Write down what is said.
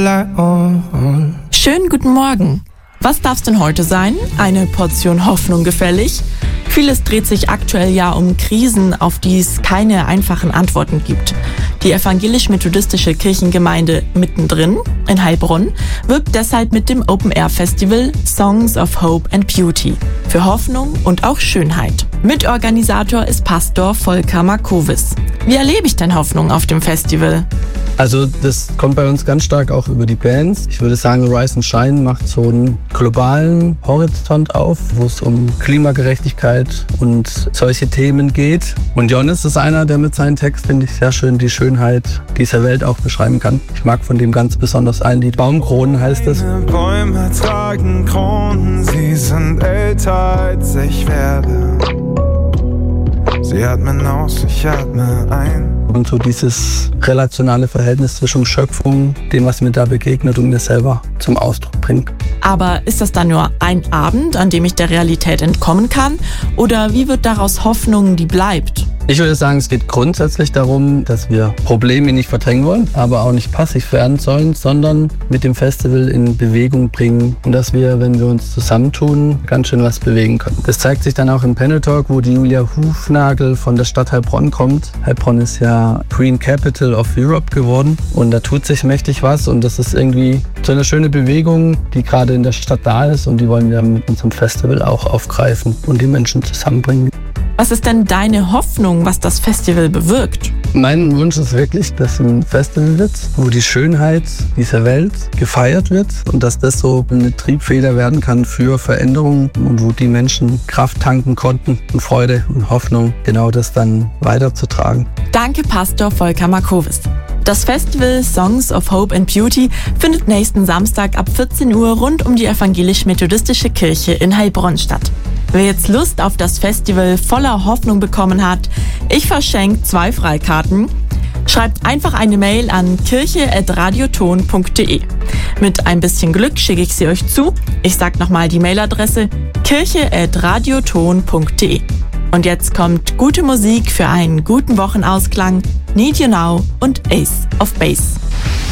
Schönen guten Morgen. Was darf's denn heute sein? Eine Portion Hoffnung gefällig? Vieles dreht sich aktuell ja um Krisen, auf die es keine einfachen Antworten gibt. Die evangelisch-methodistische Kirchengemeinde Mittendrin in Heilbronn wirbt deshalb mit dem Open-Air-Festival Songs of Hope and Beauty für Hoffnung und auch Schönheit. Mitorganisator ist Pastor Volker Markowis. Wie erlebe ich denn Hoffnung auf dem Festival? Also das kommt bei uns ganz stark auch über die Bands. Ich würde sagen, Rise and Shine macht so einen globalen Horizont auf, wo es um Klimagerechtigkeit und solche Themen geht. Und Jonas ist einer, der mit seinem Text, finde ich, sehr schön die Schönheit dieser Welt auch beschreiben kann. Ich mag von dem ganz besonders ein Lied. Baumkronen heißt es. Bäume tragen Kronen, sie sind älter als ich werde. Sie atmen aus, ich atme ein. Und so dieses relationale Verhältnis zwischen Schöpfung, dem, was mir da begegnet und mir selber zum Ausdruck bringt. Aber ist das dann nur ein Abend, an dem ich der Realität entkommen kann? Oder wie wird daraus Hoffnung, die bleibt? Ich würde sagen, es geht grundsätzlich darum, dass wir Probleme nicht verdrängen wollen, aber auch nicht passiv werden sollen, sondern mit dem Festival in Bewegung bringen und dass wir, wenn wir uns zusammentun, ganz schön was bewegen können. Das zeigt sich dann auch im Panel Talk, wo die Julia Hufnagel von der Stadt Heilbronn kommt. Heilbronn ist ja Green Capital of Europe geworden und da tut sich mächtig was und das ist irgendwie so eine schöne Bewegung, die gerade in der Stadt da ist und die wollen wir mit unserem Festival auch aufgreifen und die Menschen zusammenbringen. Was ist denn deine Hoffnung, was das Festival bewirkt? Mein Wunsch ist wirklich, dass ein Festival wird, wo die Schönheit dieser Welt gefeiert wird und dass das so eine Triebfeder werden kann für Veränderungen und wo die Menschen Kraft tanken konnten und Freude und Hoffnung, genau das dann weiterzutragen. Danke, Pastor Volker Markowis. Das Festival Songs of Hope and Beauty findet nächsten Samstag ab 14 Uhr rund um die evangelisch-methodistische Kirche in Heilbronn statt. Wer jetzt Lust auf das Festival voller Hoffnung bekommen hat, ich verschenke 2 Freikarten. Schreibt einfach eine Mail an kirche@radioton.de. Mit ein bisschen Glück schicke ich sie euch zu. Ich sag nochmal die Mailadresse: kirche@radioton.de. Und jetzt kommt gute Musik für einen guten Wochenausklang. Need You Now und Ace of Base.